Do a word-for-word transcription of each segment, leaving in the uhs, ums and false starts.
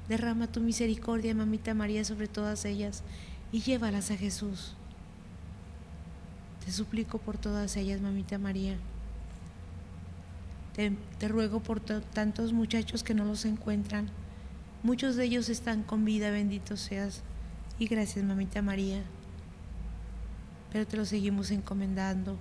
Derrama tu misericordia, mamita María, sobre todas ellas y llévalas a Jesús. Te suplico por todas ellas, mamita María. Te, te ruego por tantos muchachos que no los encuentran. Muchos de ellos están con vida, bendito seas. Y gracias, mamita María. Pero te los seguimos encomendando.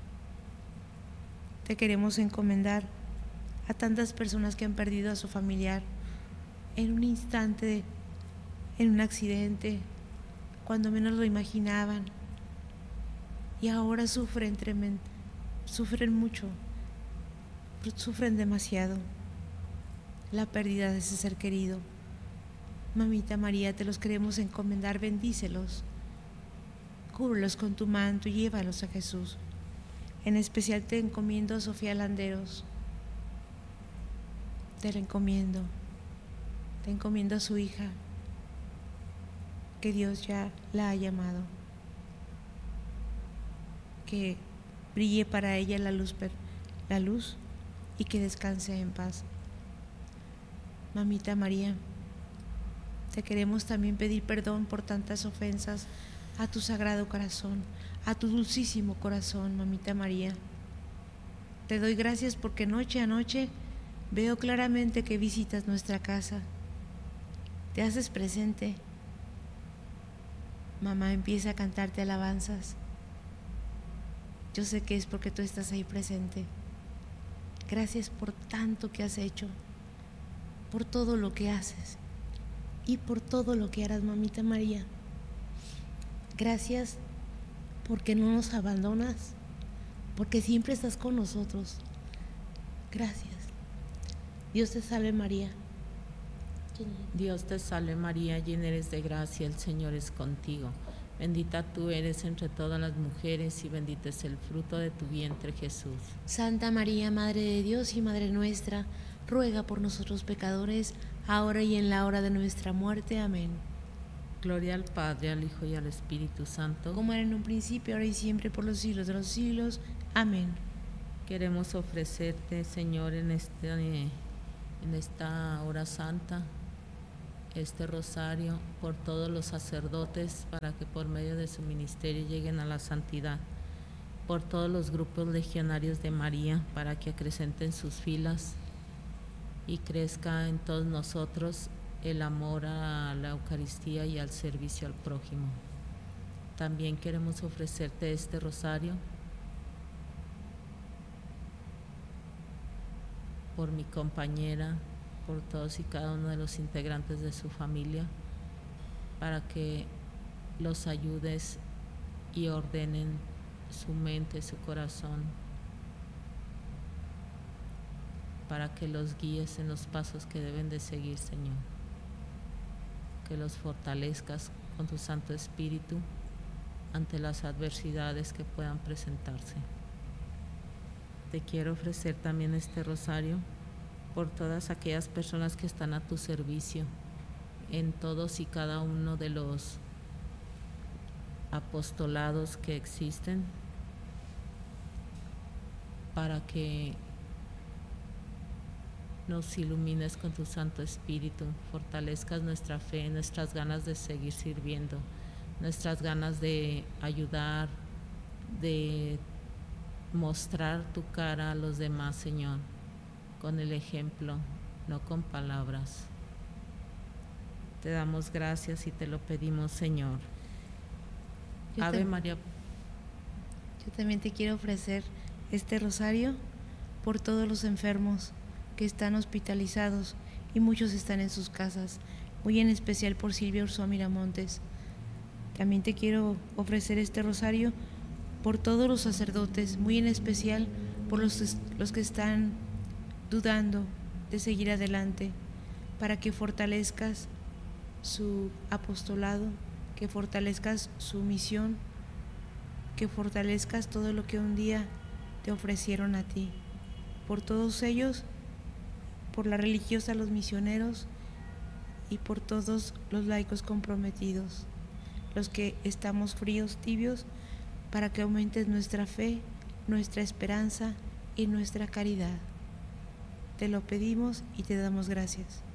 Te queremos encomendar a tantas personas que han perdido a su familiar en un instante, en un accidente, cuando menos lo imaginaban. Y ahora sufren tremendo, sufren mucho, sufren demasiado la pérdida de ese ser querido. Mamita María, te los queremos encomendar, bendícelos, cúbrelos con tu manto y llévalos a Jesús. En especial te encomiendo a Sofía Landeros, te la encomiendo, te encomiendo a su hija, que Dios ya la ha llamado, que brille para ella la luz, la luz y que descanse en paz. Mamita María, te queremos también pedir perdón por tantas ofensas a tu sagrado corazón, a tu dulcísimo corazón, mamita María. Te doy gracias porque noche a noche veo claramente que visitas nuestra casa. Te haces presente. Mamá empieza a cantarte alabanzas. Yo sé que es porque tú estás ahí presente. Gracias por tanto que has hecho, por todo lo que haces y por todo lo que harás, mamita María. Gracias porque no nos abandonas, porque siempre estás con nosotros. Gracias. Dios te salve María. Dios te salve María, llena eres de gracia, el Señor es contigo. Bendita tú eres entre todas las mujeres y bendito es el fruto de tu vientre, Jesús. Santa María, Madre de Dios y Madre nuestra, ruega por nosotros pecadores, ahora y en la hora de nuestra muerte. Amén. Gloria al Padre, al Hijo y al Espíritu Santo, como era en un principio, ahora y siempre, por los siglos de los siglos. Amén. Queremos ofrecerte, Señor, en, este, en esta hora santa, este rosario por todos los sacerdotes, para que por medio de su ministerio lleguen a la santidad, por todos los grupos legionarios de María, para que acrecenten sus filas y crezca en todos nosotros el amor a la Eucaristía y al servicio al prójimo. También queremos ofrecerte este rosario por mi compañera, por todos y cada uno de los integrantes de su familia, para que los ayudes y ordenen su mente, su corazón, para que los guíes en los pasos que deben de seguir, Señor. Que los fortalezcas con tu Santo Espíritu ante las adversidades que puedan presentarse. Te quiero ofrecer también este rosario por todas aquellas personas que están a tu servicio en todos y cada uno de los apostolados que existen, para que nos ilumines con tu Santo Espíritu, fortalezcas nuestra fe, nuestras ganas de seguir sirviendo, nuestras ganas de ayudar, de mostrar tu cara a los demás, Señor, con el ejemplo, no con palabras. Te damos gracias y te lo pedimos, Señor. Yo Ave tam- María. Yo también te quiero ofrecer este rosario por todos los enfermos que están hospitalizados y muchos están en sus casas, muy en especial por Silvia Ursúa Miramontes. También te quiero ofrecer este rosario por todos los sacerdotes, muy en especial por los, los que están dudando de seguir adelante, para que fortalezcas su apostolado, que fortalezcas su misión, que fortalezcas todo lo que un día te ofrecieron a ti. Por todos ellos, por la religiosa, los misioneros y por todos los laicos comprometidos, los que estamos fríos, tibios, para que aumentes nuestra fe, nuestra esperanza y nuestra caridad. Te lo pedimos y te damos gracias.